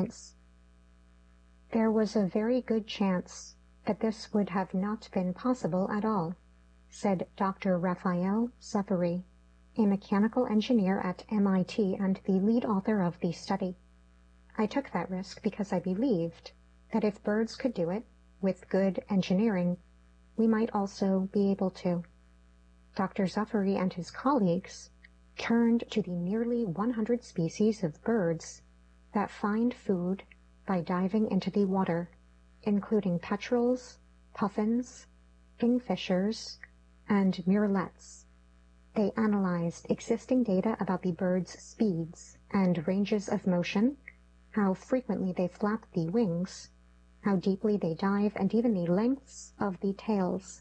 points. There was a very good chance that this would have not been possible at all, said Dr. Raphael Zefferi, a mechanical engineer at MIT and the lead author of the study. I took that risk because I believed that if birds could do it, with good engineering, we might also be able to. Dr. Zefferi and his colleagues turned to the nearly 100 species of birds that find food by diving into the water, including petrels, puffins, kingfishers, and murrelets. They analyzed existing data about the birds' speeds and ranges of motion, how frequently they flap the wings, how deeply they dive, and even the lengths of the tails.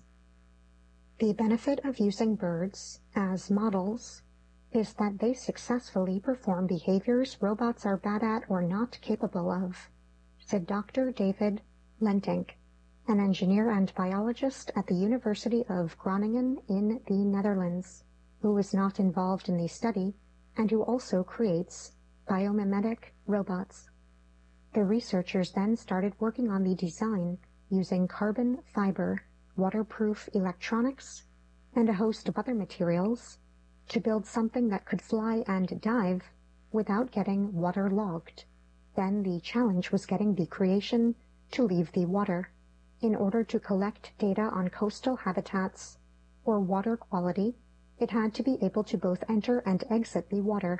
The benefit of using birds as models is that they successfully perform behaviors robots are bad at or not capable of, said Dr. David Lentink, an engineer and biologist at the University of Groningen in the Netherlands, who was not involved in the study and who also creates biomimetic robots. The researchers then started working on the design using carbon fiber, waterproof electronics, and a host of other materials to build something that could fly and dive without getting waterlogged. Then the challenge was getting the creation to leave the water. In order to collect data on coastal habitats or water quality, it had to be able to both enter and exit the water.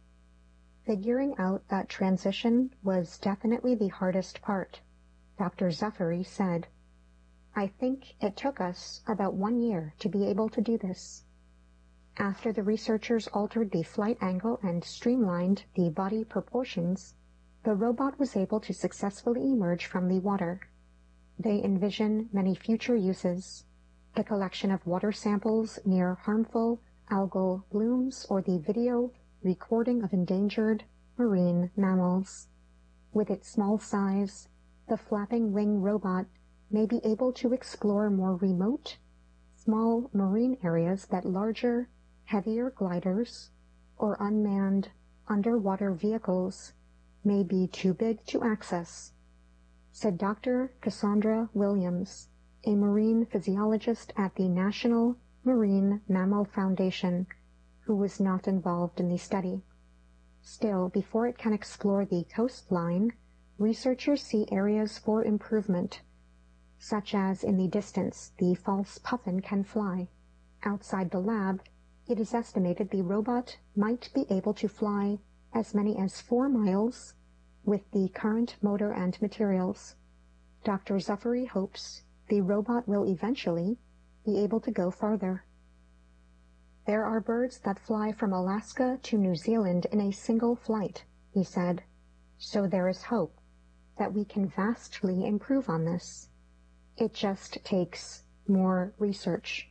Figuring out that transition was definitely the hardest part, Dr. Zefferi said. I think it took us about 1 year to be able to do this. After the researchers altered the flight angle and streamlined the body proportions, the robot was able to successfully emerge from the water. They envision many future uses: the collection of water samples near harmful algal blooms or the video recording of endangered marine mammals. With its small size, the flapping wing robot may be able to explore more remote, small marine areas that larger, heavier gliders or unmanned underwater vehicles may be too big to access, said Dr. Cassandra Williams, a marine physiologist at the National Marine Mammal Foundation, who was not involved in the study. Still, before it can explore the coastline, researchers see areas for improvement, such as in the distance the false puffin can fly. Outside the lab, it is estimated the robot might be able to fly as many as 4 miles with the current motor and materials. Dr. Zefferi hopes the robot will eventually be able to go farther. There are birds that fly from Alaska to New Zealand in a single flight, he said, so there is hope that we can vastly improve on this. It just takes more research.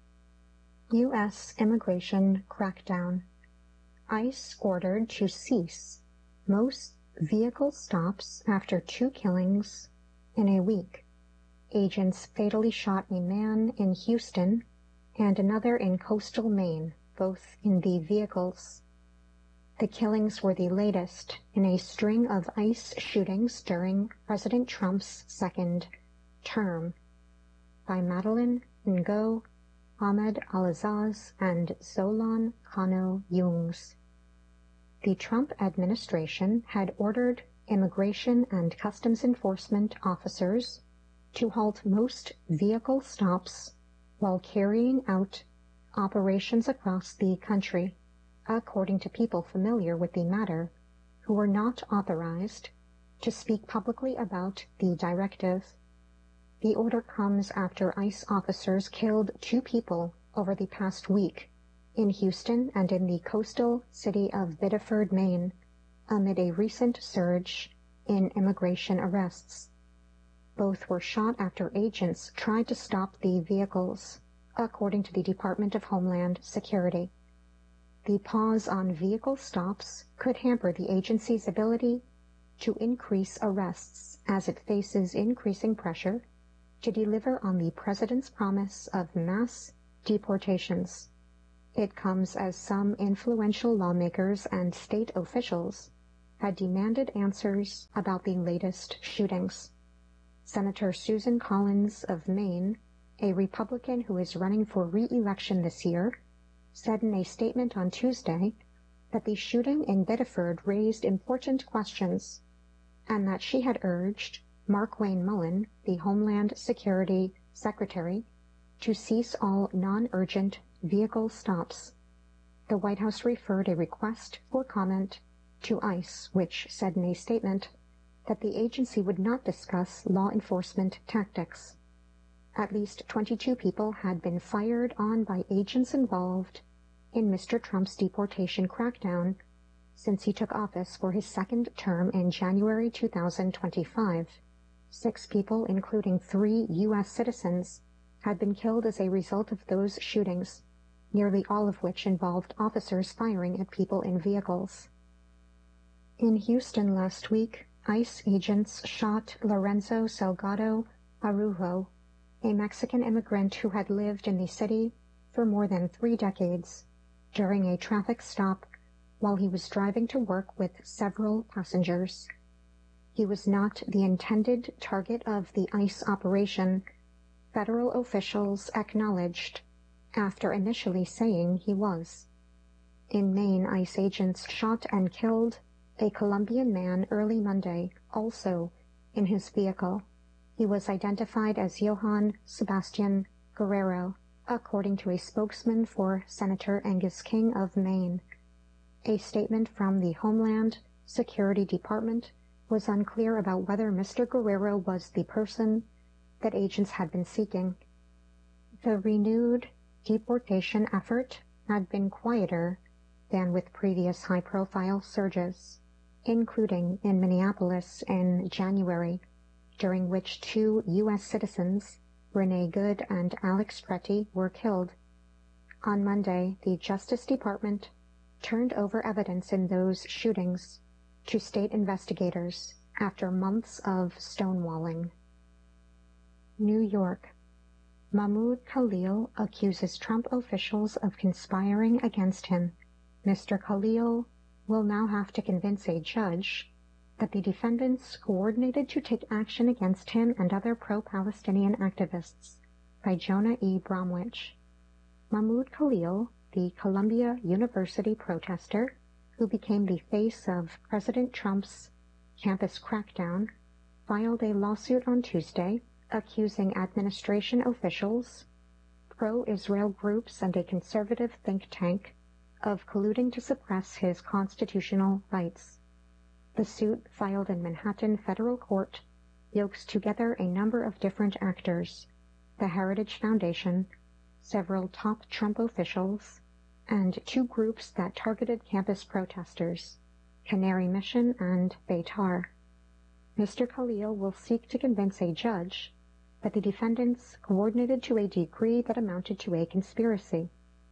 U.S. immigration crackdown. ICE ordered to cease most vehicle stops after 2 killings in a week. Agents fatally shot a man in Houston and another in coastal Maine, both in the vehicles. The killings were the latest in a string of ICE shootings during President Trump's second term by Madeline Ngo, Ahmed Al-Azaz, and Zolan Kano Jungs. The Trump administration had ordered immigration and customs enforcement officers to halt most vehicle stops while carrying out operations across the country, according to people familiar with the matter who were not authorized to speak publicly about the directive. The order comes after ICE officers killed 2 people over the past week in Houston and in the coastal city of Biddeford, Maine, amid a recent surge in immigration arrests. Both were shot after agents tried to stop the vehicles, according to the Department of Homeland Security. The pause on vehicle stops could hamper the agency's ability to increase arrests as it faces increasing pressure to deliver on the president's promise of mass deportations. It comes as some influential lawmakers and state officials had demanded answers about the latest shootings. Senator Susan Collins of Maine, a Republican who is running for re-election this year, said in a statement on Tuesday that the shooting in Biddeford raised important questions and that she had urged Markwayne Mullin, the Homeland Security Secretary, to cease all non-urgent vehicle stops. The White House referred a request for comment to ICE, which said in a statement that the agency would not discuss law enforcement tactics. At least 22 people had been fired on by agents involved in Mr. Trump's deportation crackdown since he took office for his second term in January 2025. 6 people, including 3 U.S. citizens, had been killed as a result of those shootings, nearly all of which involved officers firing at people in vehicles. In Houston last week, ICE agents shot Lorenzo Salgado Araujo, a Mexican immigrant who had lived in the city for more than 3 decades, during a traffic stop while he was driving to work with several passengers. He was not the intended target of the ICE operation, federal officials acknowledged, after initially saying he was. In Maine, ICE agents shot and killed a Colombian man early Monday, also in his vehicle. He was identified as Johann Sebastian Guerrero, according to a spokesman for Senator Angus King of Maine. A statement from the Homeland Security Department was unclear about whether Mr. Guerrero was the person that agents had been seeking. The renewed deportation effort had been quieter than with previous high-profile surges, including in Minneapolis in January, during which 2 U.S. citizens, Renee Good and Alex Pretty, were killed. On Monday, the Justice Department turned over evidence in those shootings to state investigators after months of stonewalling. New York. Mahmoud Khalil accuses Trump officials of conspiring against him. Mr. Khalil will now have to convince a judge that the defendants coordinated to take action against him and other pro-Palestinian activists. By Jonah E. Bromwich. Mahmoud Khalil, the Columbia University protester who became the face of President Trump's campus crackdown, filed a lawsuit on Tuesday accusing administration officials, pro-Israel groups, and a conservative think tank of colluding to suppress his constitutional rights. The suit, filed in Manhattan federal court, yokes together a number of different actors: the Heritage Foundation, several top Trump officials, and 2 groups that targeted campus protesters, Canary Mission and Beitar. Mr. Khalil will seek to convince a judge that the defendants coordinated to a degree that amounted to a conspiracy.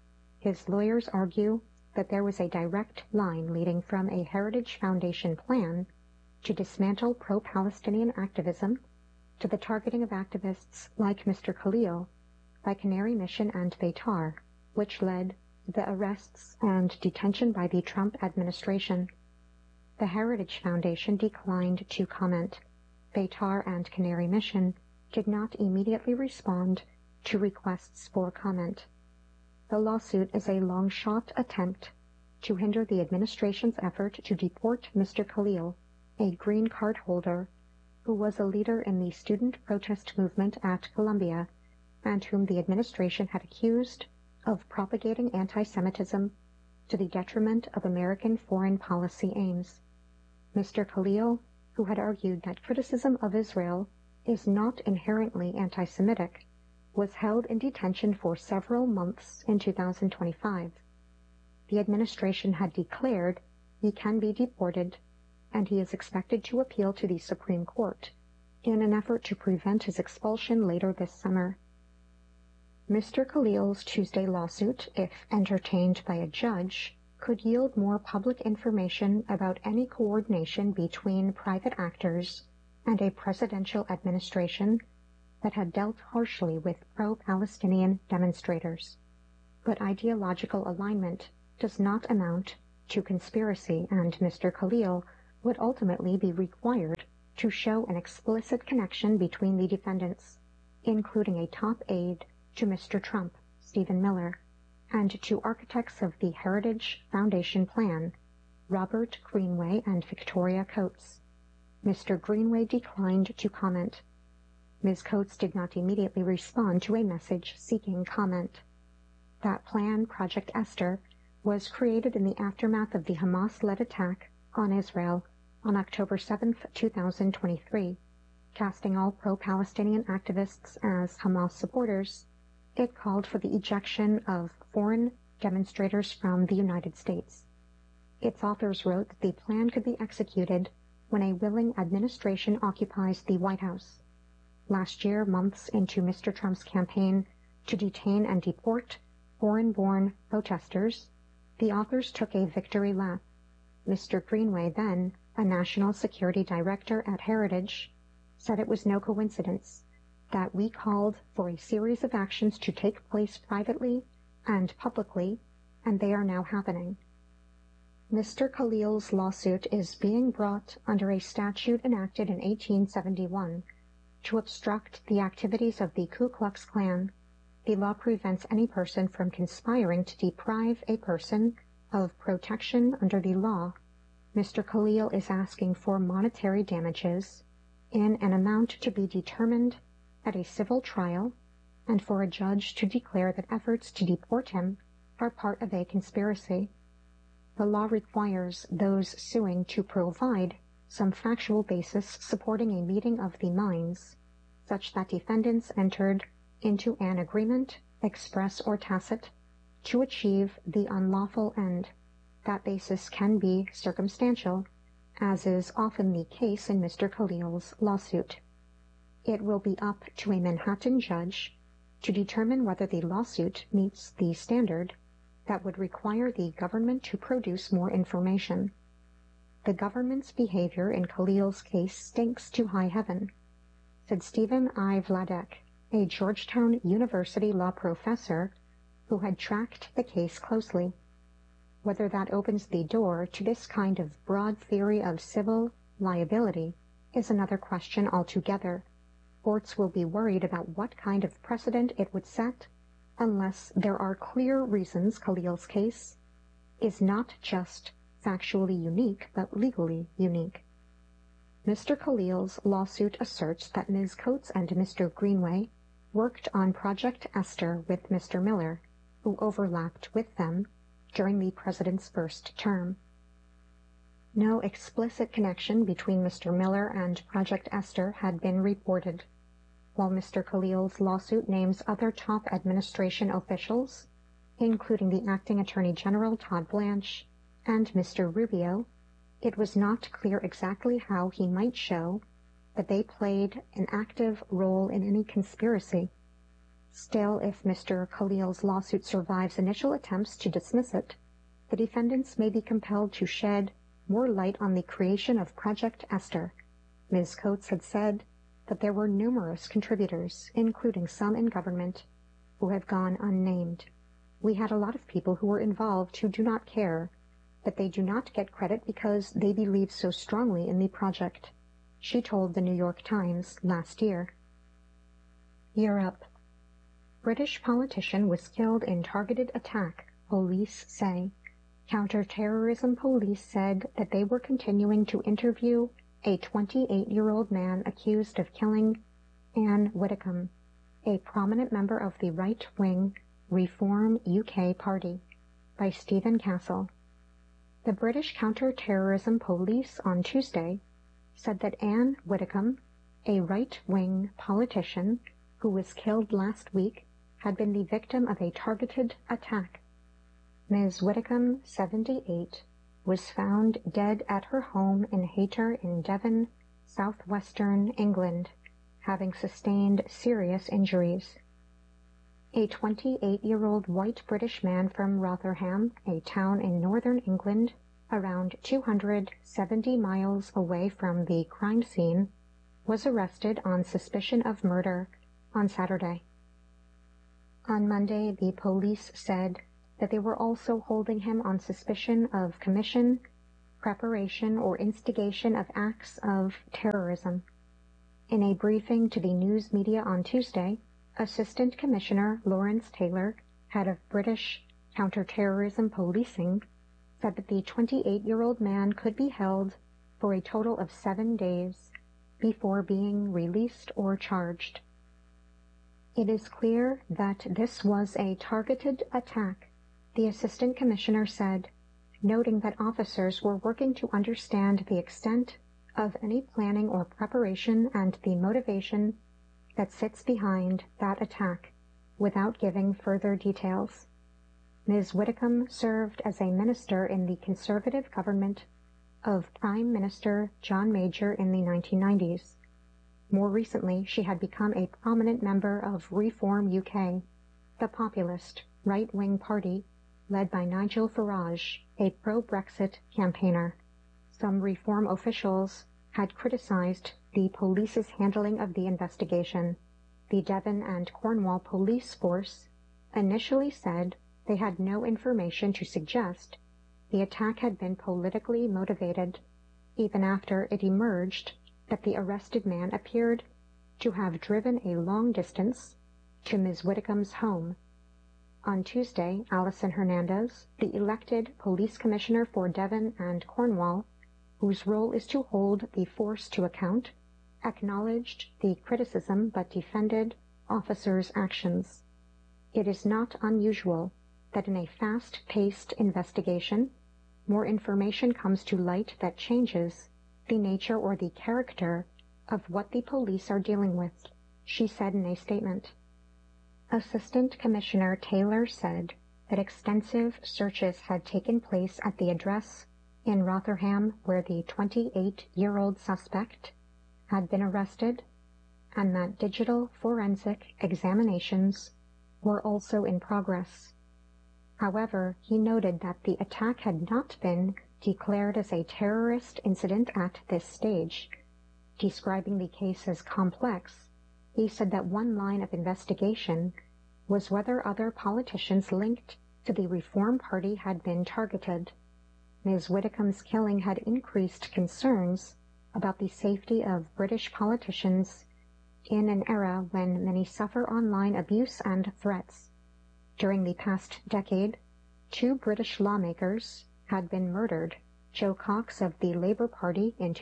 His lawyers argue that there was a direct line leading from a Heritage Foundation plan to dismantle pro-Palestinian activism to the targeting of activists like Mr. Khalil by Canary Mission and Beitar, which led to the arrests and detention by the Trump administration. The Heritage Foundation declined to comment. Beitar and Canary Mission did not immediately respond to requests for comment. The lawsuit is a long-shot attempt to hinder the administration's effort to deport Mr. Khalil, a green card holder who was a leader in the student protest movement at Columbia and whom the administration had accused of propagating anti-Semitism to the detriment of American foreign policy aims. Mr. Khalil, who had argued that criticism of Israel is not inherently anti-Semitic, was held in detention for several months in 2025. The administration had declared he can be deported, and he is expected to appeal to the Supreme Court in an effort to prevent his expulsion later this summer. Mr. Khalil's Tuesday lawsuit, if entertained by a judge, could yield more public information about any coordination between private actors and a presidential administration that had dealt harshly with pro-Palestinian demonstrators. But ideological alignment does not amount to conspiracy, and Mr. Khalil would ultimately be required to show an explicit connection between the defendants, including a top aide to Mr. Trump, Stephen Miller, and to architects of the Heritage Foundation plan, Robert Greenway and Victoria Coates. Mr. Greenway declined to comment. Ms. Coates did not immediately respond to a message seeking comment. That plan, Project Esther, was created in the aftermath of the Hamas-led attack on Israel on October 7, 2023, casting all pro-Palestinian activists as Hamas supporters. It called for the ejection of foreign demonstrators from the United States. Its authors wrote that the plan could be executed when a willing administration occupies the White House. Last year, months into Mr. Trump's campaign to detain and deport foreign-born protesters, the authors took a victory lap. Mr. Greenway, then a national security director at Heritage, said it was no coincidence that we called for a series of actions to take place privately and publicly, and they are now happening. Mr. Khalil's lawsuit is being brought under a statute enacted in 1871 to obstruct the activities of the Ku Klux Klan. The law prevents any person from conspiring to deprive a person of protection under the law. Mr. Khalil is asking for monetary damages in an amount to be determined at a civil trial, and for a judge to declare that efforts to deport him are part of a conspiracy. The law requires those suing to provide some factual basis supporting a meeting of the minds, such that defendants entered into an agreement, express or tacit, to achieve the unlawful end. That basis can be circumstantial, as is often the case in Mr. Khalil's lawsuit. It will be up to a Manhattan judge to determine whether the lawsuit meets the standard that would require the government to produce more information. The government's behavior in Khalil's case stinks to high heaven, said Stephen I. Vladek, a Georgetown University law professor who had tracked the case closely. Whether that opens the door to this kind of broad theory of civil liability is another question altogether. Courts will be worried about what kind of precedent it would set unless there are clear reasons Khalil's case is not just factually unique but legally unique. Mr. Khalil's lawsuit asserts that Ms. Coates and Mr. Greenway worked on Project Esther with Mr. Miller, who overlapped with them during the president's first term. No explicit connection between Mr. Miller and Project Esther had been reported. While Mr. Khalil's lawsuit names other top administration officials, including the acting Attorney General Todd Blanche and Mr. Rubio, it was not clear exactly how he might show that they played an active role in any conspiracy. Still, if Mr. Khalil's lawsuit survives initial attempts to dismiss it, the defendants may be compelled to shed more light on the creation of Project Esther. Ms. Coates had said that there were numerous contributors, including some in government, who have gone unnamed. We had a lot of people who were involved who do not care, that they do not get credit because they believe so strongly in the project, she told the New York Times last year. Europe. British politician was killed in targeted attack, police say. Counter-terrorism police said that they were continuing to interview a 28-year-old man accused of killing Anne Widdecombe, a prominent member of the right-wing Reform UK party, by Stephen Castle. The British counter-terrorism police on Tuesday said that Anne Widdecombe, a right-wing politician who was killed last week, had been the victim of a targeted attack. Ms. Widdecombe, 78, was found dead at her home in Hayter in Devon, southwestern England, having sustained serious injuries. A 28-year-old white British man from Rotherham, a town in northern England, around 270 miles away from the crime scene, was arrested on suspicion of murder on Saturday. On Monday, the police said that they were also holding him on suspicion of commission preparation or instigation of acts of terrorism. In a briefing to the news media on Tuesday, Assistant Commissioner Lawrence Taylor, head of British counterterrorism policing, said that the 28-year-old man could be held for a total of 7 days before being released or charged. It is clear that this was a targeted attack, the Assistant Commissioner said, noting that officers were working to understand the extent of any planning or preparation and the motivation that sits behind that attack, without giving further details. Ms. Widdecombe served as a minister in the Conservative government of Prime Minister John Major in the 1990s. More recently, she had become a prominent member of Reform UK, the populist right-wing party led by Nigel Farage, a pro-Brexit campaigner. Some Reform officials had criticized the police's handling of the investigation. The Devon and Cornwall police force initially said they had no information to suggest the attack had been politically motivated, even after it emerged that the arrested man appeared to have driven a long distance to Ms. Widdecombe's home. On Tuesday, Alison Hernandez, the elected police commissioner for Devon and Cornwall, whose role is to hold the force to account, acknowledged the criticism but defended officers' actions. It is not unusual that in a fast-paced investigation, more information comes to light that changes the nature or the character of what the police are dealing with, she said in a statement. Assistant Commissioner Taylor said that extensive searches had taken place at the address in Rotherham where the 28-year-old suspect had been arrested, and that digital forensic examinations were also in progress. However, he noted that the attack had not been declared as a terrorist incident at this stage. Describing the case as complex, he said that one line of investigation was whether other politicians linked to the Reform Party had been targeted. Ms. Widdecombe's killing had increased concerns about the safety of British politicians in an era when many suffer online abuse and threats. During the past decade, 2 British lawmakers had been murdered, Jo Cox of the Labour Party in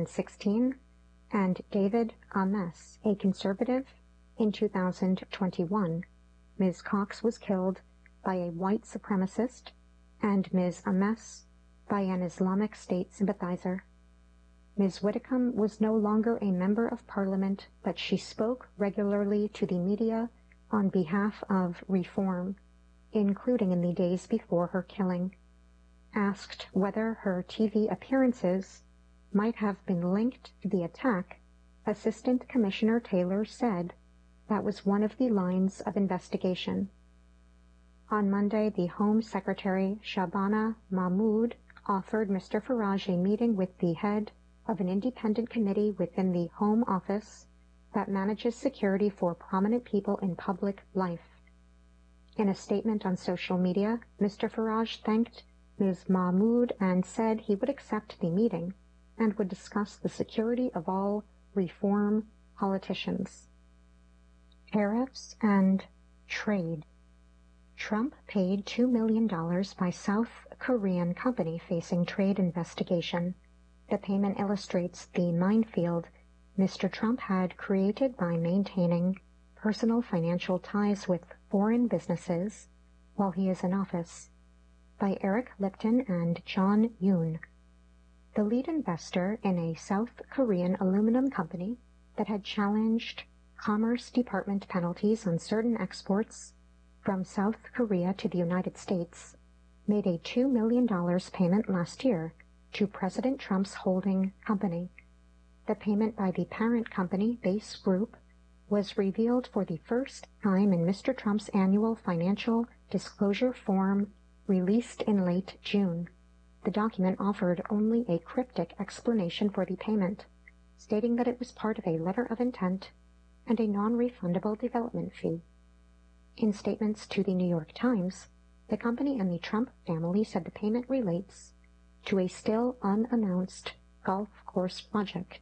2016 and David Ames, a Conservative, in 2021. Ms. Cox was killed by a white supremacist and Ms. Ames by an Islamic State sympathizer. Ms. Widdecombe was no longer a member of Parliament, but she spoke regularly to the media on behalf of Reform, including in the days before her killing. Asked whether her TV appearances might have been linked to the attack, Assistant Commissioner Taylor said that was one of the lines of investigation. On Monday, the Home Secretary Shabana Mahmood offered Mr. Farage a meeting with the head of an independent committee within the Home Office that manages security for prominent people in public life. In a statement on social media, Mr. Farage thanked Ms. Mahmood and said he would accept the meeting and would discuss the security of all Reform politicians. Tariffs and trade. Trump paid $2 million by South Korean company facing trade investigation. The payment illustrates the minefield Mr. Trump had created by maintaining personal financial ties with foreign businesses while he is in office. By Eric Lipton and John Yoon. The lead investor in a South Korean aluminum company that had challenged Commerce Department penalties on certain exports from South Korea to the United States made a $2 million payment last year to President Trump's holding company. The payment by the parent company, Base Group, was revealed for the first time in Mr. Trump's annual financial disclosure form released in late June. The document offered only a cryptic explanation for the payment, stating that it was part of a letter of intent and a non-refundable development fee. In statements to the New York Times, the company and the Trump family said the payment relates to a still unannounced golf course project.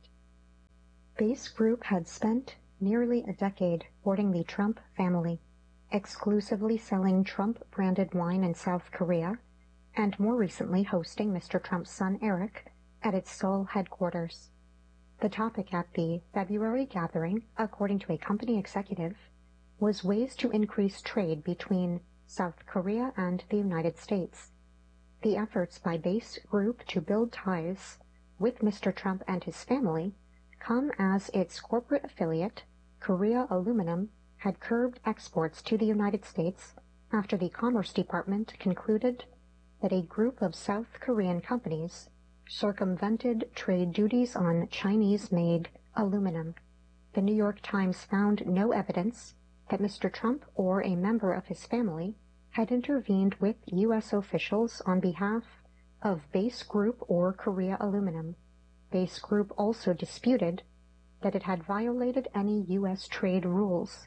Base Group had spent nearly a decade courting the Trump family, exclusively selling Trump-branded wine in South Korea, and more recently hosting Mr. Trump's son Eric at its Seoul headquarters. The topic at the February gathering, according to a company executive, was ways to increase trade between South Korea and the United States. The efforts by Base Group to build ties with Mr. Trump and his family come as its corporate affiliate, Korea Aluminum, had curbed exports to the United States after the Commerce Department concluded that a group of South Korean companies circumvented trade duties on Chinese-made aluminum. The New York Times found no evidence that Mr. Trump or a member of his family had intervened with U.S. officials on behalf of Base Group or Korea Aluminum. Base Group also disputed that it had violated any U.S. trade rules.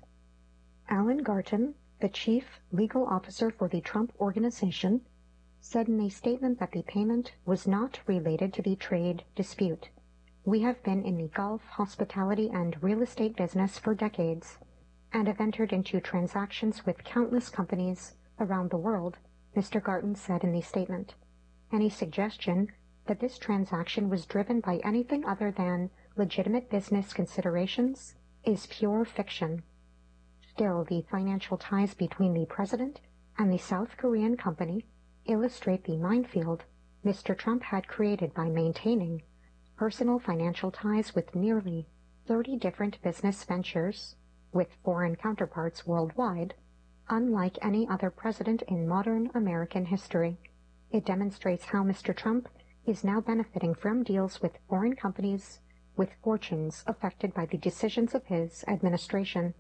Alan Garten, the chief legal officer for the Trump Organization, said in a statement that the payment was not related to the trade dispute. "We have been in the golf, hospitality, and real estate business for decades, and have entered into transactions with countless companies around the world," Mr. Garten said in the statement. Any suggestion that this transaction was driven by anything other than legitimate business considerations is pure fiction. Still, the financial ties between the president and the South Korean company illustrate the minefield Mr. Trump had created by maintaining personal financial ties with nearly 30 different business ventures with foreign counterparts worldwide, unlike any other president in modern American history. It demonstrates how Mr. Trump is now benefiting from deals with foreign companies with fortunes affected by the decisions of his administration.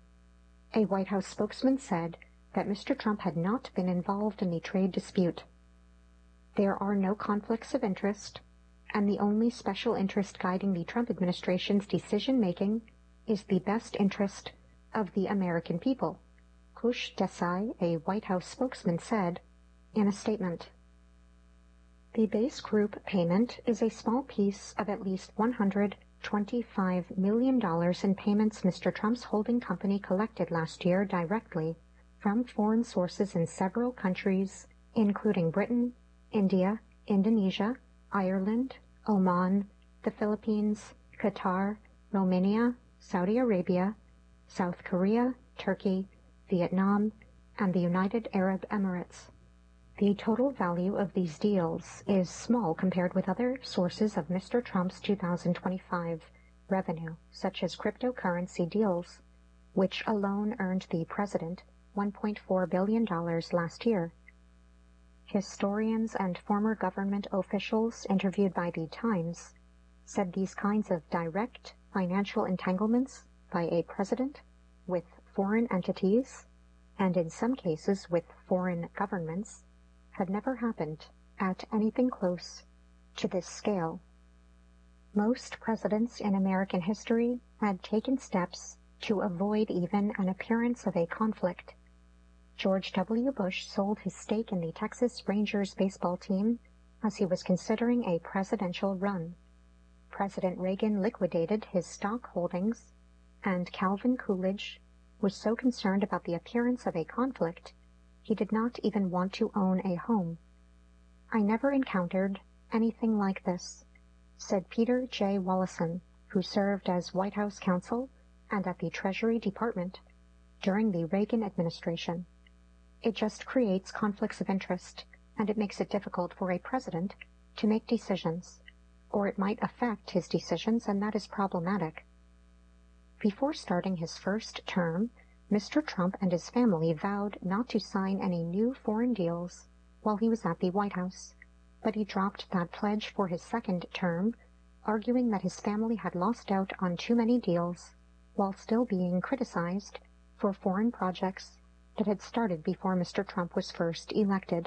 A White House spokesman said that Mr. Trump had not been involved in the trade dispute. "There are no conflicts of interest, and the only special interest guiding the Trump administration's decision-making is the best interest of the American people," Kush Desai, a White House spokesman, said in a statement. The Base Group payment is a small piece of at least $125 million in payments Mr. Trump's holding company collected last year directly from foreign sources in several countries, including Britain, India, Indonesia, Ireland, Oman, the Philippines, Qatar, Romania, Saudi Arabia, South Korea, Turkey, Vietnam, and the United Arab Emirates. The total value of these deals is small compared with other sources of Mr. Trump's 2025 revenue, such as cryptocurrency deals, which alone earned the president $1.4 billion last year. Historians and former government officials interviewed by the Times said these kinds of direct financial entanglements by a president with foreign entities, and in some cases with foreign governments, had never happened at anything close to this scale. Most presidents in American history had taken steps to avoid even an appearance of a conflict. George W. Bush sold his stake in the Texas Rangers baseball team as he was considering a presidential run. President Reagan liquidated his stock holdings, and Calvin Coolidge was so concerned about the appearance of a conflict he did not even want to own a home. "I never encountered anything like this," said Peter J. Wallison, who served as White House counsel and at the Treasury Department during the Reagan administration. "It just creates conflicts of interest, and it makes it difficult for a president to make decisions, or it might affect his decisions, and that is problematic." Before starting his first term, Mr. Trump and his family vowed not to sign any new foreign deals while he was at the White House, but he dropped that pledge for his second term, arguing that his family had lost out on too many deals while still being criticized for foreign projects that had started before Mr. Trump was first elected.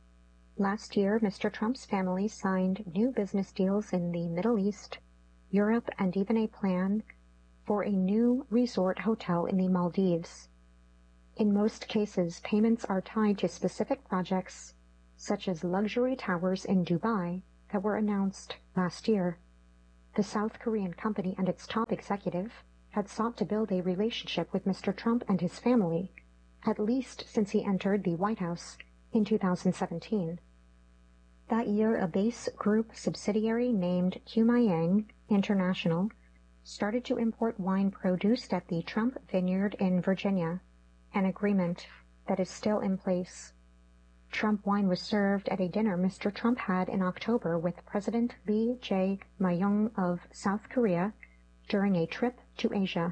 Last year, Mr. Trump's family signed new business deals in the Middle East, Europe, and even a plan for a new resort hotel in the Maldives. In most cases, payments are tied to specific projects, such as luxury towers in Dubai, that were announced last year. The South Korean company and its top executive had sought to build a relationship with Mr. Trump and his family, at least since he entered the White House in 2017. That year, a Base Group subsidiary named Kumayang International started to import wine produced at the Trump Vineyard in Virginia, an agreement that is still in place. Trump wine was served at a dinner Mr. Trump had in October with President Lee Jae-myung of South Korea during a trip to Asia.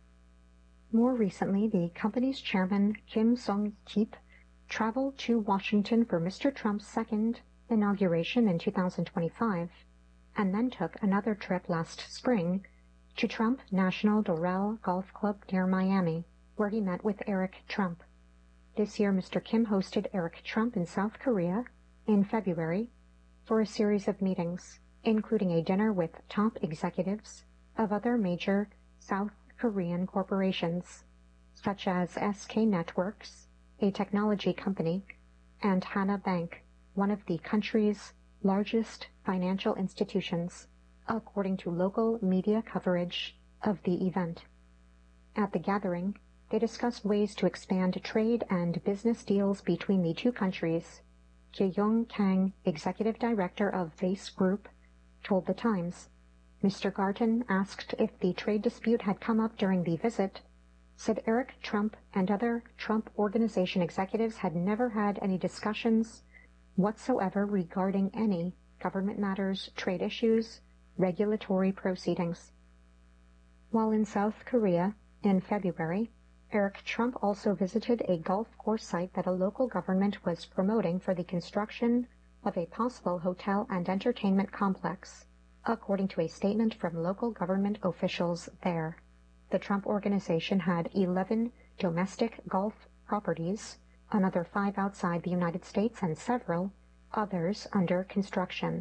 More recently, the company's chairman, Kim Song-kip, traveled to Washington for Mr. Trump's second inauguration in 2025, and then took another trip last spring to Trump National Doral Golf Club near Miami, where he met with Eric Trump. This year, Mr. Kim hosted Eric Trump in South Korea in February for a series of meetings, including a dinner with top executives of other major South Korean corporations, such as SK Networks, a technology company, and Hana Bank, one of the country's largest financial institutions, according to local media coverage of the event. At the gathering, they discussed ways to expand trade and business deals between the two countries. Ki-young Kang, executive director of Base Group, told The Times. Mr. Garten, asked if the trade dispute had come up during the visit, said Eric Trump and other Trump Organization executives had never had any discussions whatsoever regarding any government matters, trade issues, regulatory proceedings. While in South Korea in February, Eric Trump also visited a golf course site that a local government was promoting for the construction of a possible hotel and entertainment complex, according to a statement from local government officials there. The Trump Organization had 11 domestic golf properties, another 5 outside the United States, and several others under construction.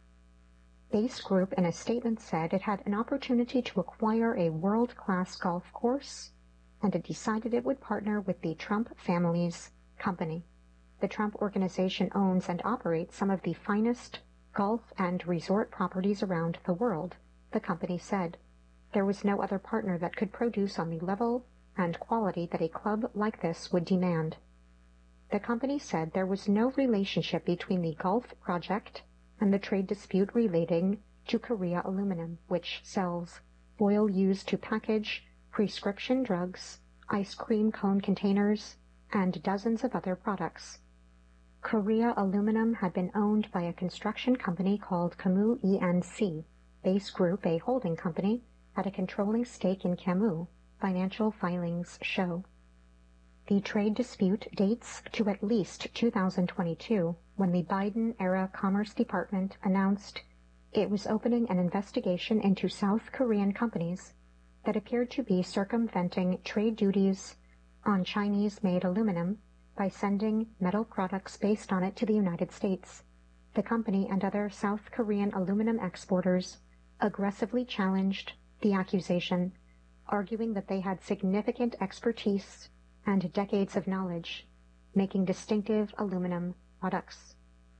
Base Group in a statement said it had an opportunity to acquire a world-class golf course, and it decided it would partner with the Trump family's company. The Trump Organization owns and operates some of the finest golf and resort properties around the world, the company said. There was no other partner that could produce on the level and quality that a club like this would demand. The company said there was no relationship between the golf project and the trade dispute relating to Korea Aluminum, which sells oil used to package prescription drugs, ice cream cone containers, and dozens of other products. Korea Aluminum had been owned by a construction company called Kamu E&C. Base Group, a holding company, had a controlling stake in Kamu, financial filings show. The trade dispute dates to at least 2022, when the Biden-era Commerce Department announced it was opening an investigation into South Korean companies that appeared to be circumventing trade duties on Chinese-made aluminum by sending metal products based on it to the United States. The company and other South Korean aluminum exporters aggressively challenged the accusation, arguing that they had significant expertise and decades of knowledge making distinctive aluminum products.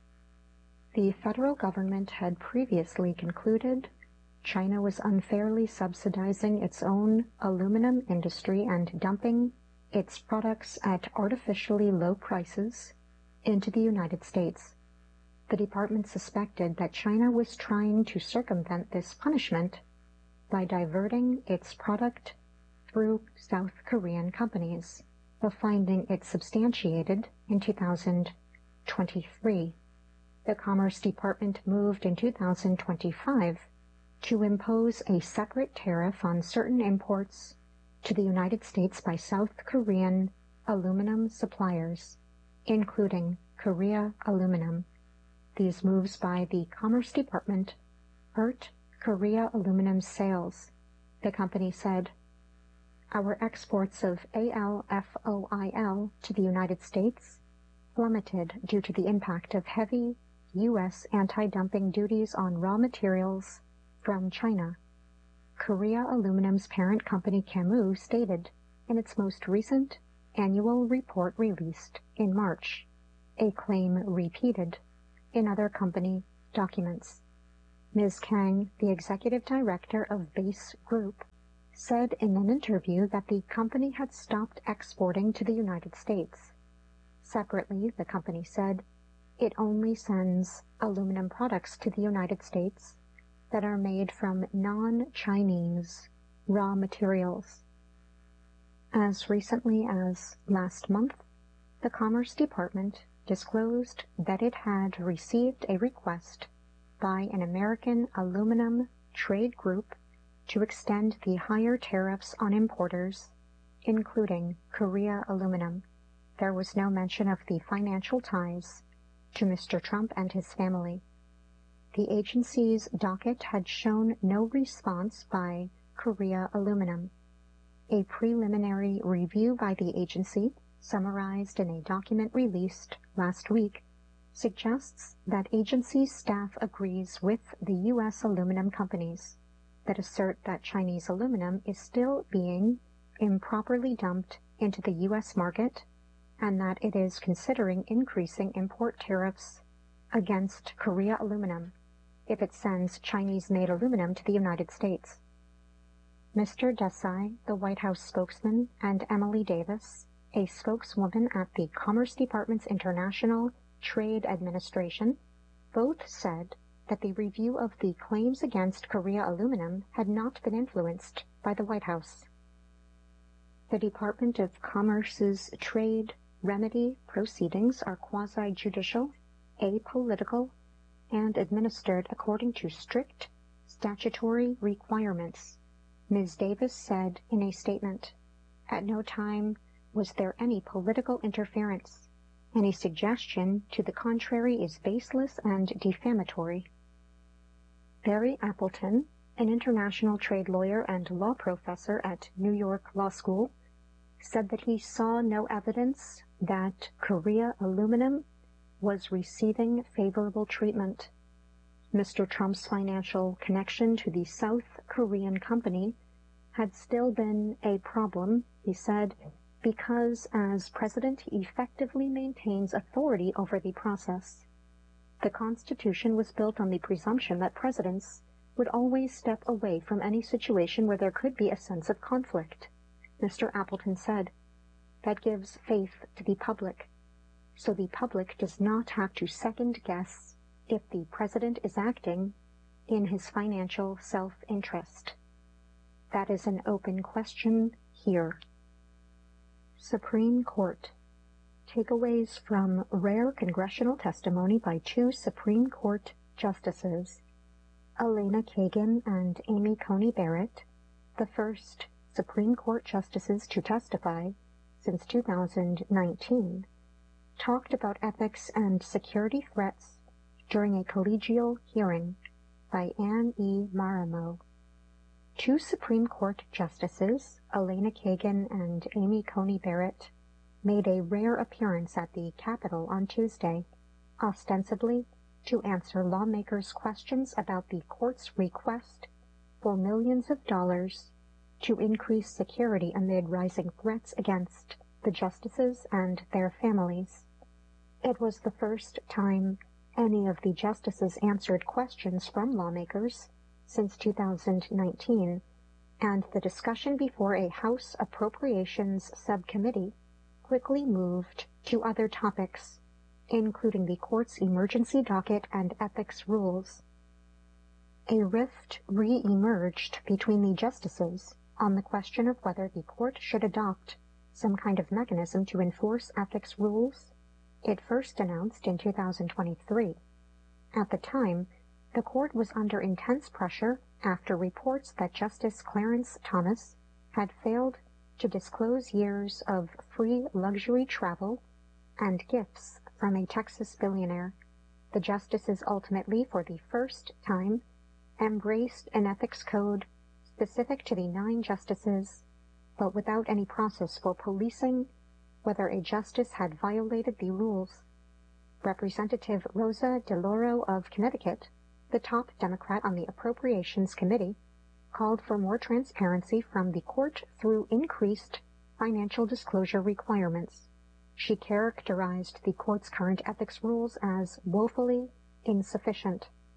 The federal government had previously concluded China was unfairly subsidizing its own aluminum industry and dumping its products at artificially low prices into the United States. The department suspected that China was trying to circumvent this punishment by diverting its product through South Korean companies, a finding it substantiated in 2023. The Commerce Department moved in 2025 to impose a separate tariff on certain imports to the United States by South Korean aluminum suppliers, including Korea Aluminum. These moves by the Commerce Department hurt Korea Aluminum's sales, the company said. Our exports of ALFOIL to the United States plummeted due to the impact of heavy U.S. anti-dumping duties on raw materials from China, Korea Aluminum's parent company Kamu stated in its most recent annual report released in March, a claim repeated in other company documents. Ms. Kang, the executive director of Base Group, said in an interview that the company had stopped exporting to the United States. Separately, the company said it only sends aluminum products to the United States that are made from non-Chinese raw materials. As recently as last month, the Commerce Department disclosed that it had received a request by an American aluminum trade group to extend the higher tariffs on importers, including Korea Aluminum. There was no mention of the financial ties to Mr. Trump and his family. The agency's docket had shown no response by Korea Aluminum. A preliminary review by the agency, summarized in a document released last week, suggests that agency staff agrees with the U.S. aluminum companies that assert that Chinese aluminum is still being improperly dumped into the U.S. market and that it is considering increasing import tariffs against Korea Aluminum if it sends Chinese-made aluminum to the United States. Mr. Desai, the White House spokesman, and Emily Davis, a spokeswoman at the Commerce Department's International Trade Administration, both said that the review of the claims against Korea Aluminum had not been influenced by the White House. The Department of Commerce's trade remedy proceedings are quasi-judicial, apolitical, and administered according to strict statutory requirements, Ms. Davis said in a statement. At no time was there any political interference. Any suggestion to the contrary is baseless and defamatory. Barry Appleton, an international trade lawyer and law professor at New York Law School, said that he saw no evidence that Korea Aluminum was receiving favorable treatment. Mr. Trump's financial connection to the South Korean company had still been a problem, he said, because as president he effectively maintains authority over the process. The Constitution was built on the presumption that presidents would always step away from any situation where there could be a sense of conflict, Mr. Appleton said. That gives faith to the public, so the public does not have to second-guess if the president is acting in his financial self-interest. That is an open question here. Supreme Court. Takeaways from rare congressional testimony by two Supreme Court justices, Elena Kagan and Amy Coney Barrett, the first Supreme Court justices to testify since 2019, talked about ethics and security threats during a collegial hearing by Anne E. Marimo. Two Supreme Court justices, Elena Kagan and Amy Coney Barrett, made a rare appearance at the Capitol on Tuesday, ostensibly to answer lawmakers' questions about the court's request for millions of dollars to increase security amid rising threats against the justices and their families. It was the first time any of the justices answered questions from lawmakers since 2019, and the discussion before a House Appropriations Subcommittee quickly moved to other topics, including the court's emergency docket and ethics rules. A rift re-emerged between the justices on the question of whether the court should adopt some kind of mechanism to enforce ethics rules it first announced in 2023. At the time, the court was under intense pressure after reports that Justice Clarence Thomas had failed to disclose years of free luxury travel and gifts from a Texas billionaire. The justices ultimately, for the first time, embraced an ethics code specific to the 9 justices, but without any process for policing whether a justice had violated the rules. Representative Rosa DeLauro of Connecticut, the top Democrat on the Appropriations Committee, called for more transparency from the court through increased financial disclosure requirements. She characterized the court's current ethics rules as woefully insufficient.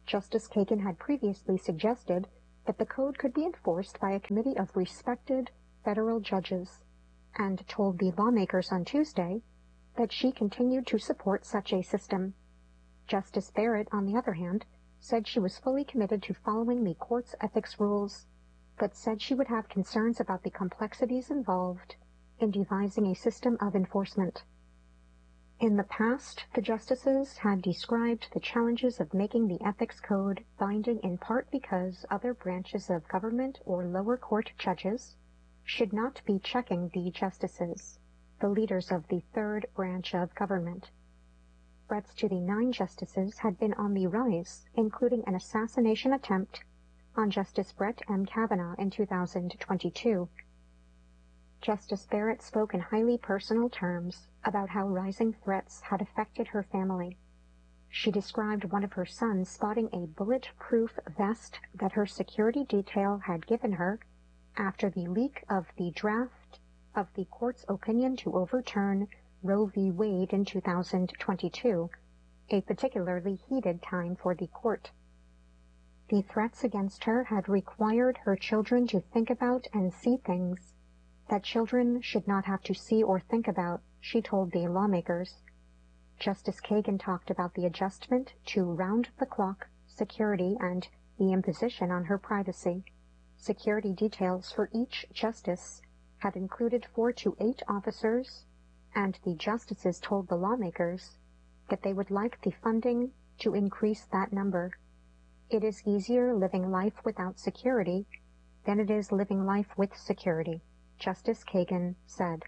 Justice Kagan had previously suggested that the code could be enforced by a committee of respected federal judges, and told the lawmakers on Tuesday that she continued to support such a system. Justice Barrett, on the other hand, said she was fully committed to following the court's ethics rules, but said she would have concerns about the complexities involved in devising a system of enforcement. In the past, the justices had described the challenges of making the ethics code binding in part because other branches of government or lower court judges should not be checking the justices, the leaders of the third branch of government. Threats to the 9 justices had been on the rise, including an assassination attempt on Justice Brett M. Kavanaugh in 2022. Justice Barrett spoke in highly personal terms about how rising threats had affected her family. She described one of her sons spotting a bulletproof vest that her security detail had given her after the leak of the draft of the court's opinion to overturn Roe v. Wade in 2022, a particularly heated time for the court. The threats against her had required her children to think about and see things that children should not have to see or think about, she told the lawmakers. Justice Kagan talked about the adjustment to round-the-clock security and the imposition on her privacy. Security details for each justice had included 4 to 8 officers, and the justices told the lawmakers that they would like the funding to increase that number. It is easier living life without security than it is living life with security, Justice Kagan said.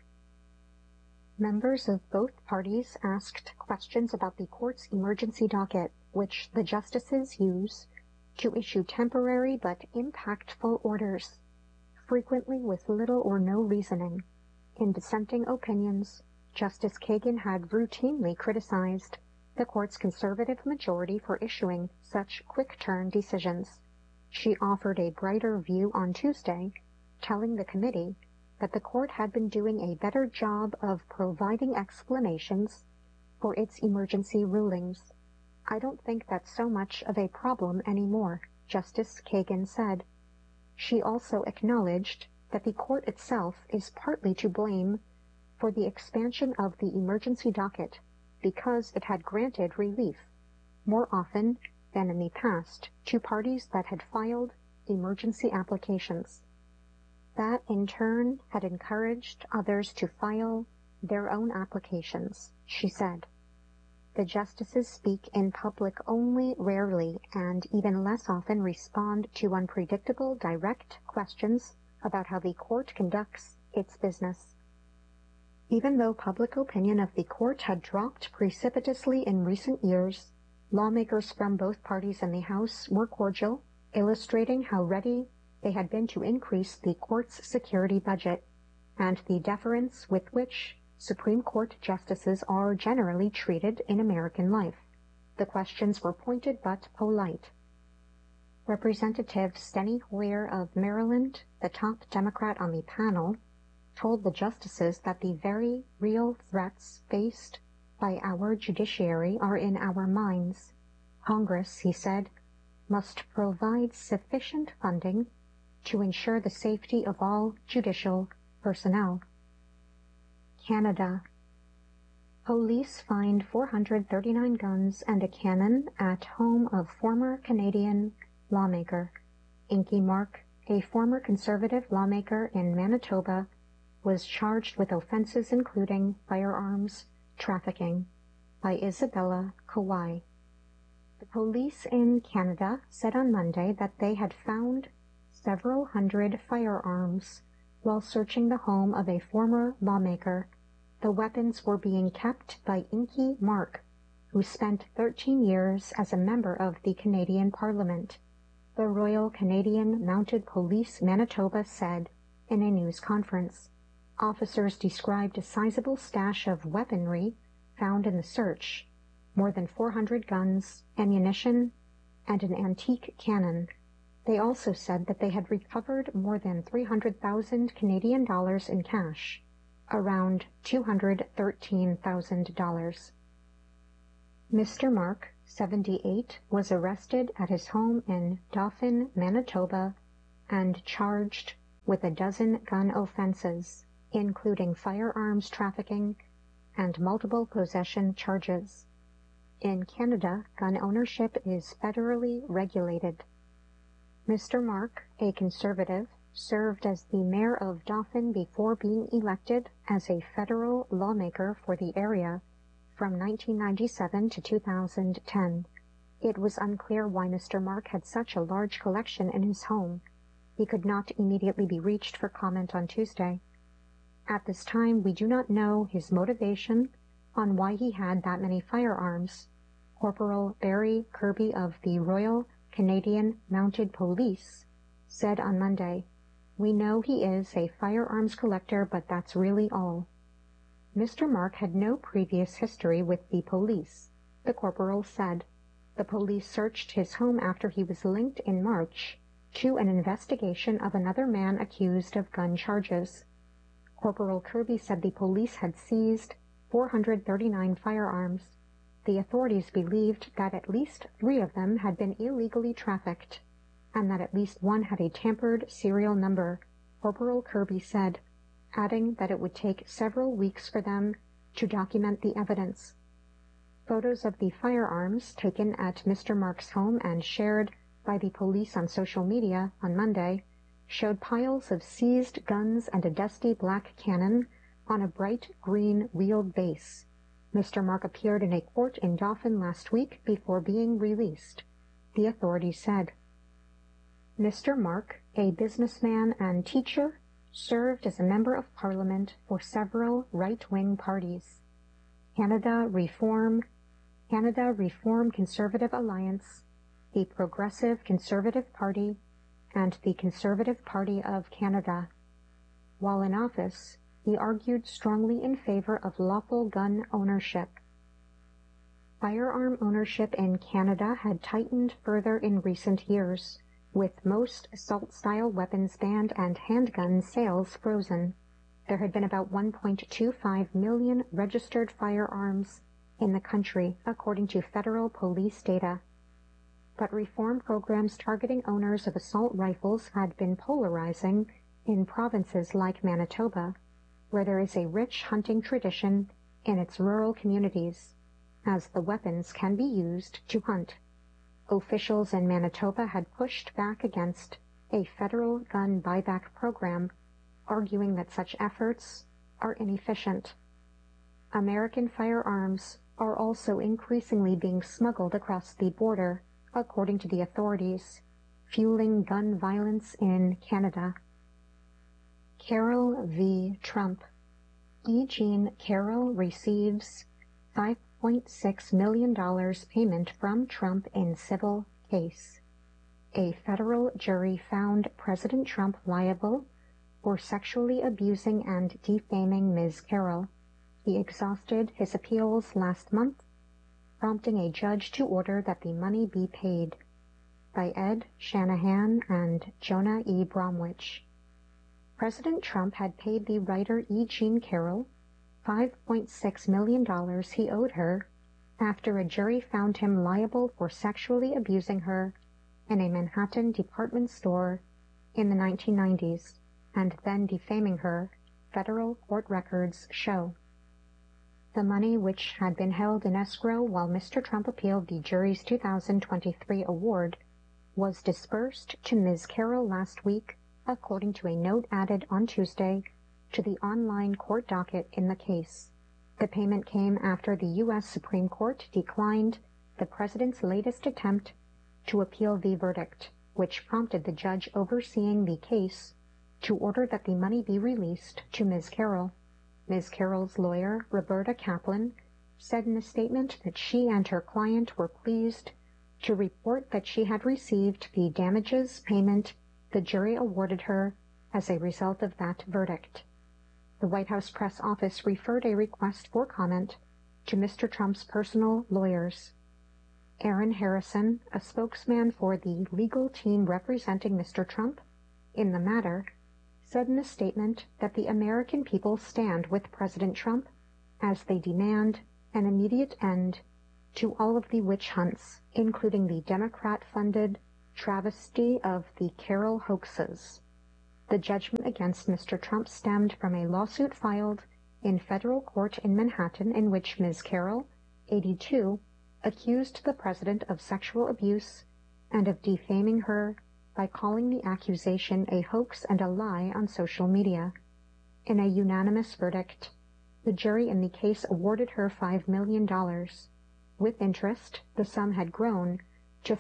Members of both parties asked questions about the court's emergency docket, which the justices use to issue temporary but impactful orders, frequently with little or no reasoning. In dissenting opinions, Justice Kagan had routinely criticized the court's conservative majority for issuing such quick-turn decisions. She offered a brighter view on Tuesday, telling the committee that the court had been doing a better job of providing explanations for its emergency rulings. I don't think that's so much of a problem anymore, Justice Kagan said. She also acknowledged that the court itself is partly to blame for the expansion of the emergency docket because it had granted relief, more often than in the past, to parties that had filed emergency applications. That, in turn, had encouraged others to file their own applications, she said. The justices speak in public only rarely and even less often respond to unpredictable, direct questions about how the court conducts its business. Even though public opinion of the court had dropped precipitously in recent years, lawmakers from both parties in the House were cordial, illustrating how ready they had been to increase the court's security budget and the deference with which Supreme Court justices are generally treated in American life. The questions were pointed but polite. Representative Steny Hoyer of Maryland, the top Democrat on the panel, told the justices that the very real threats faced by our judiciary are in our minds. Congress, he said, must provide sufficient funding to ensure the safety of all judicial personnel. Canada. Police find 439 guns and a cannon at home of former Canadian lawmaker. Inky Mark, a former Conservative lawmaker in Manitoba, was charged with offenses including firearms trafficking by Isabella Kawai. The police in Canada said on Monday that they had found several hundred firearms while searching the home of a former lawmaker. The weapons were being kept by Inky Mark, who spent 13 years as a member of the Canadian Parliament, the Royal Canadian Mounted Police Manitoba said in a news conference. Officers described a sizable stash of weaponry found in the search, more than 400 guns, ammunition, and an antique cannon. They also said that they had recovered more than 300,000 Canadian dollars in cash, around $213,000. Mr. Mark 78, was arrested at his home in Dauphin, Manitoba, and charged with a dozen gun offenses, including firearms trafficking and multiple possession charges. In Canada, gun ownership is federally regulated. Mr. Mark, a Conservative, served as the mayor of Dauphin before being elected as a federal lawmaker for the area from 1997 to 2010. It was unclear why Mr. Mark had such a large collection in his home. He could not immediately be reached for comment on Tuesday. At this time, we do not know his motivation on why he had that many firearms. Corporal Barry Kirby of the Royal Canadian Mounted Police said on Monday, "We know he is a firearms collector, but that's really all." Mr. Mark had no previous history with the police, the corporal said. The police searched his home after he was linked in March to an investigation of another man accused of gun charges. Corporal Kirby said the police had seized 439 firearms. The authorities believed that at least 3 of them had been illegally trafficked, and that at least one had a tampered serial number, Corporal Kirby said, adding that it would take several weeks for them to document the evidence. Photos of the firearms taken at Mr. Mark's home and shared by the police on social media on Monday showed piles of seized guns and a dusty black cannon on a bright green wheeled base. Mr. Mark appeared in a court in Dauphin last week before being released, the authorities said. Mr. Mark, a businessman and teacher, served as a member of parliament for several right-wing parties. Canada Reform Conservative Alliance, the Progressive Conservative Party, and the Conservative Party of Canada. While in office, he argued strongly in favor of lawful gun ownership. Firearm ownership in Canada had tightened further in recent years, with most assault-style weapons banned and handgun sales frozen. There had been about 1.25 million registered firearms in the country, according to federal police data. But reform programs targeting owners of assault rifles had been polarizing in provinces like Manitoba, where there is a rich hunting tradition in its rural communities, as the weapons can be used to hunt. Officials in Manitoba had pushed back against a federal gun buyback program, arguing that such efforts are inefficient. American firearms are also increasingly being smuggled across the border, according to the authorities, fueling gun violence in Canada. Carroll v. Trump. E. Jean Carroll receives $5.6 million payment from Trump in civil case. A federal jury found President Trump liable for sexually abusing and defaming Ms. Carroll. He exhausted his appeals last month, prompting a judge to order that the money be paid. By Ed Shanahan and Jonah E. Bromwich. President Trump had paid the writer E. Jean Carroll $5.6 million he owed her after a jury found him liable for sexually abusing her in a Manhattan department store in the 1990s and then defaming her, federal court records show. The money, which had been held in escrow while Mr. Trump appealed the jury's 2023 award, was disbursed to Ms. Carroll last week, according to a note added on Tuesday to the online court docket in the case. The payment came after the U.S. Supreme Court declined the president's latest attempt to appeal the verdict, which prompted the judge overseeing the case to order that the money be released to Ms. Carroll. Ms. Carroll's lawyer, Roberta Kaplan, said in a statement that she and her client were pleased to report that she had received the damages payment the jury awarded her as a result of that verdict. The White House press office referred a request for comment to Mr. Trump's personal lawyers. Aaron Harrison, a spokesman for the legal team representing Mr. Trump in the matter, said in a statement that the American people stand with President Trump as they demand an immediate end to all of the witch hunts, including the Democrat-funded travesty of the Carroll hoaxes. The judgment against Mr. Trump stemmed from a lawsuit filed in federal court in Manhattan in which Ms. Carroll, 82, accused the president of sexual abuse and of defaming her by calling the accusation a hoax and a lie on social media. In a unanimous verdict, the jury in the case awarded her $5 million. With interest, the sum had grown to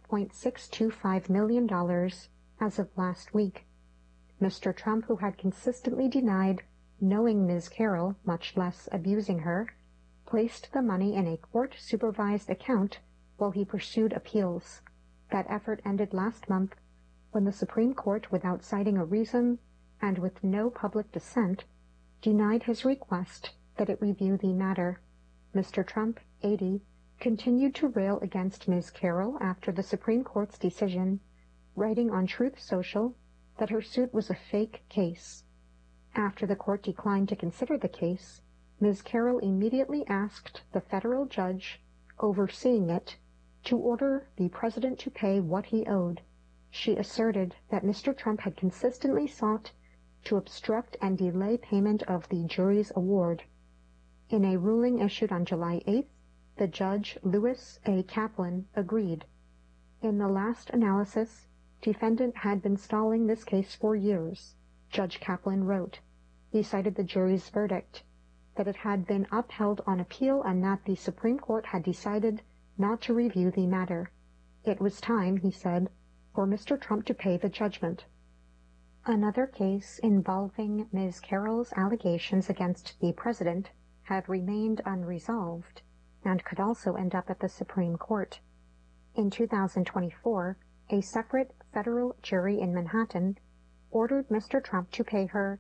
$5.625 million as of last week. Mr. Trump, who had consistently denied knowing Ms. Carroll, much less abusing her, placed the money in a court-supervised account while he pursued appeals. That effort ended last month when the Supreme Court, without citing a reason and with no public dissent, denied his request that it review the matter. Mr. Trump, 80, continued to rail against Ms. Carroll after the Supreme Court's decision, writing on Truth Social that her suit was a fake case. After the court declined to consider the case, Ms. Carroll immediately asked the federal judge overseeing it to order the president to pay what he owed. She asserted that Mr. Trump had consistently sought to obstruct and delay payment of the jury's award. In a ruling issued on July 8th, the judge, Louis A. Kaplan, agreed. In the last analysis, defendant had been stalling this case for years, Judge Kaplan wrote. He cited the jury's verdict, that it had been upheld on appeal and that the Supreme Court had decided not to review the matter. It was time, he said, for Mr. Trump to pay the judgment. Another case involving Ms. Carroll's allegations against the president had remained unresolved and could also end up at the Supreme Court. In 2024, a separate federal jury in Manhattan ordered Mr. Trump to pay her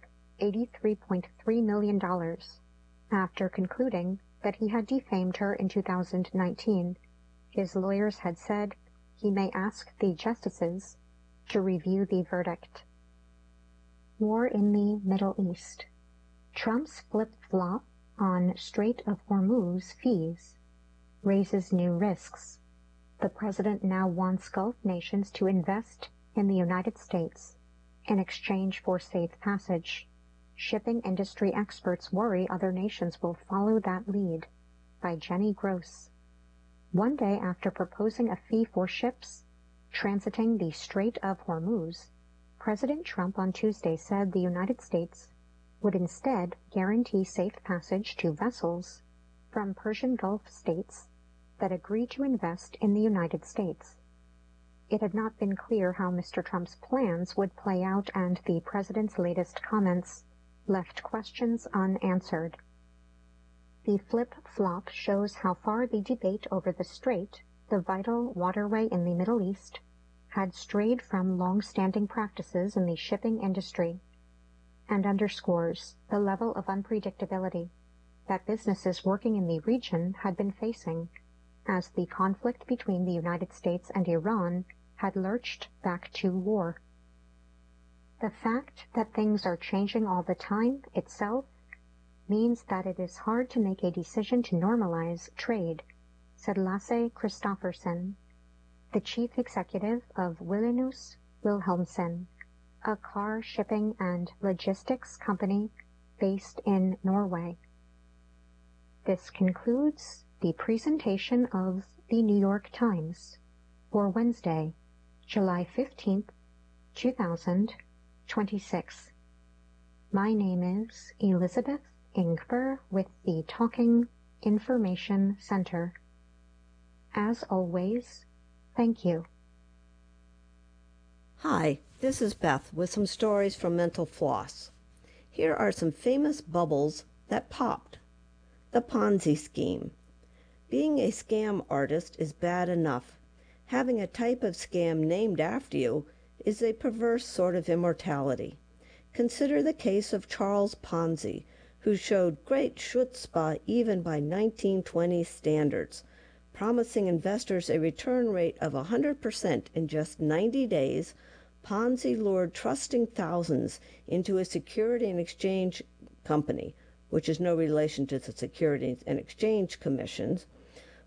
$83.3 million after concluding that he had defamed her in 2019. His lawyers had said he may ask the justices to review the verdict. War in the Middle East. Trump's flip-flop on Strait of Hormuz fees raises new risks. The president now wants Gulf nations to invest in the United States in exchange for safe passage. Shipping industry experts worry other nations will follow that lead. By Jenny Gross. One day after proposing a fee for ships transiting the Strait of Hormuz, President Trump on Tuesday said the United States would instead guarantee safe passage to vessels from Persian Gulf states that agree to invest in the United States. It had not been clear how Mr. Trump's plans would play out, and the president's latest comments left questions unanswered. The flip-flop shows how far the debate over the strait, the vital waterway in the Middle East, had strayed from long-standing practices in the shipping industry, and underscores the level of unpredictability that businesses working in the region had been facing as the conflict between the United States and Iran had lurched back to war. The fact that things are changing all the time itself means that it is hard to make a decision to normalize trade, said Lasse Kristoffersen, the chief executive of Wallenius Wilhelmsen, a car shipping and logistics company based in Norway. This concludes the presentation of the New York Times for Wednesday, July 15th, 2026. My name is Elizabeth Ingber with the Talking Information Center. As always, thank you. Hi, this is Beth with some stories from Mental Floss. Here are some famous bubbles that popped. The Ponzi scheme. Being a scam artist is bad enough. Having a type of scam named after you is a perverse sort of immortality. Consider the case of Charles Ponzi, who showed great chutzpah even by 1920 standards, promising investors a return rate of 100% in just 90 days. Ponzi lured trusting thousands into a Security and Exchange Company, which is no relation to the Securities and Exchange Commissions,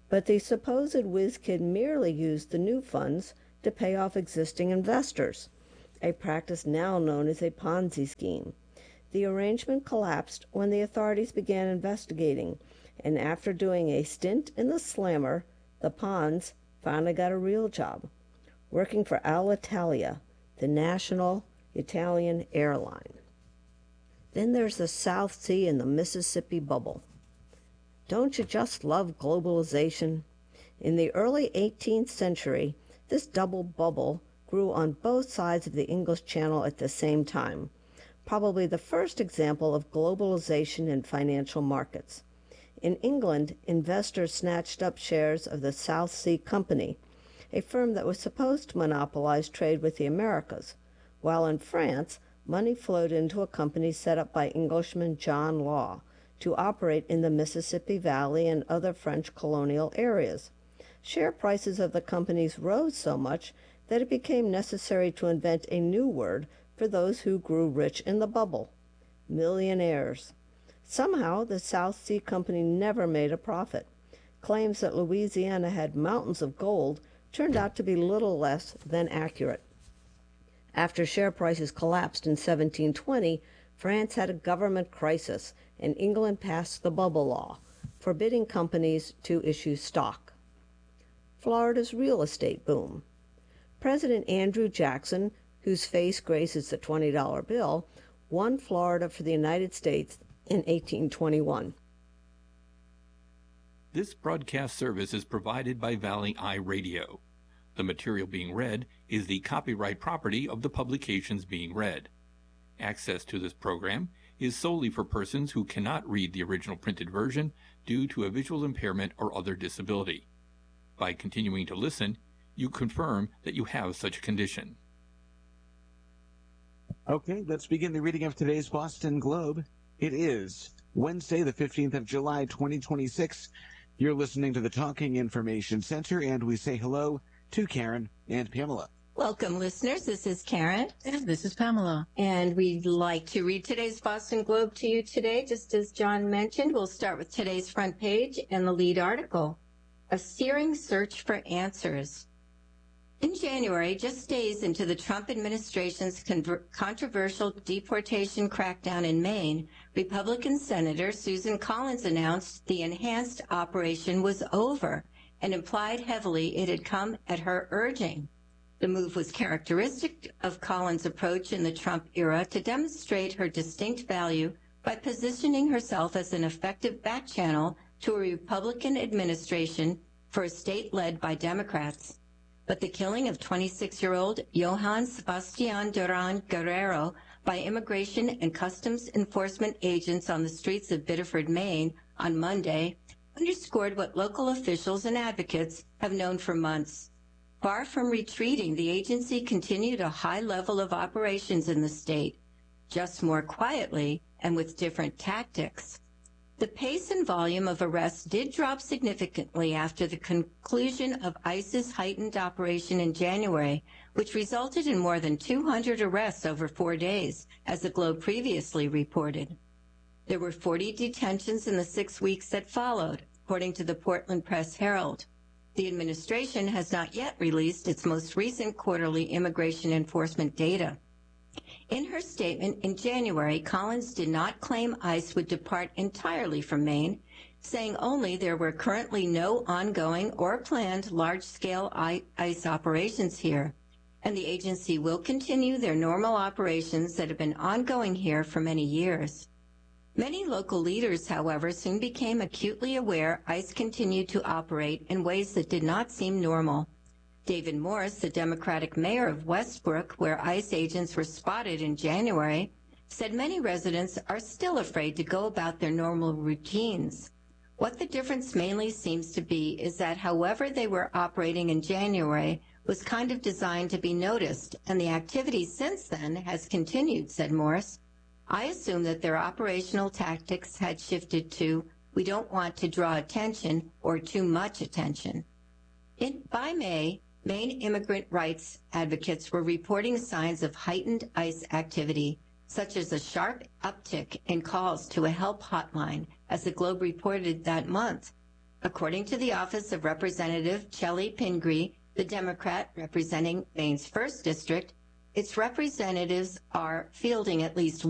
but the supposed whiz kid merely used the new funds to pay off existing investors, a practice now known as a Ponzi scheme. The arrangement collapsed when the authorities began investigating, and after doing a stint in the slammer, the Pons finally got a real job, working for Alitalia, the national Italian airline. Then there's the South Sea and the Mississippi bubble. Don't you just love globalization? In the early 18th century, this double bubble grew on both sides of the English Channel at the same time, probably the first example of globalization in financial markets. In England, investors snatched up shares of the South Sea Company, a firm that was supposed to monopolize trade with the Americas, while in France, money flowed into a company set up by Englishman John Law to operate in the Mississippi Valley and other French colonial areas. Share prices of the companies rose so much that it became necessary to invent a new word for those who grew rich in the bubble: millionaires. Somehow, the South Sea Company never made a profit. Claims that Louisiana had mountains of gold turned out to be little less than accurate. After share prices collapsed in 1720, France had a government crisis, and England passed the Bubble Law, forbidding companies to issue stock. Florida's real estate boom. President Andrew Jackson, whose face graces the $20 bill, won Florida for the United States in 1821. This broadcast service is provided by Valley Eye Radio. The material being read is the copyright property of the publications being read. Access to this program is solely for persons who cannot read the original printed version due to a visual impairment or other disability. By continuing to listen, you confirm that you have such a condition. Okay, let's begin the reading of today's Boston Globe. It is Wednesday, the 15th of July, 2026. You're listening to the Talking Information Center, and we say hello to Karen and Pamela. Welcome, listeners. This is Karen. And this is Pamela. And we'd like to read today's Boston Globe to you today. Just as John mentioned, we'll start with today's front page and the lead article, A Searing Search for Answers. In January, just days into the Trump administration's controversial deportation crackdown in Maine, Republican Senator Susan Collins announced the enhanced operation was over and implied heavily it had come at her urging. The move was characteristic of Collins' approach in the Trump era to demonstrate her distinct value by positioning herself as an effective back channel to a Republican administration for a state led by Democrats. But the killing of 26-year-old Johann Sebastian Duran Guerrero by Immigration and Customs Enforcement agents on the streets of Biddeford, Maine, on Monday, underscored what local officials and advocates have known for months. Far from retreating, the agency continued a high level of operations in the state, just more quietly and with different tactics. The pace and volume of arrests did drop significantly after the conclusion of ICE's heightened operation in January, which resulted in more than 200 arrests over 4 days, as the Globe previously reported. There were 40 detentions in the 6 weeks that followed, according to the Portland Press-Herald. The administration has not yet released its most recent quarterly immigration enforcement data. In her statement in January, Collins did not claim ICE would depart entirely from Maine, saying only there were currently no ongoing or planned large-scale ICE operations here, and the agency will continue their normal operations that have been ongoing here for many years. Many local leaders, however, soon became acutely aware ICE continued to operate in ways that did not seem normal. David Morris, the Democratic mayor of Westbrook, where ICE agents were spotted in January, said many residents are still afraid to go about their normal routines. What the difference mainly seems to be is that however they were operating in January was kind of designed to be noticed, and the activity since then has continued, said Morris. I assume that their operational tactics had shifted to, we don't want to draw attention or too much attention. By May, Maine immigrant rights advocates were reporting signs of heightened ICE activity, such as a sharp uptick in calls to a help hotline, as the Globe reported that month. According to the office of Representative Chelly Pingree, the Democrat representing Maine's 1st District, its representatives are fielding at least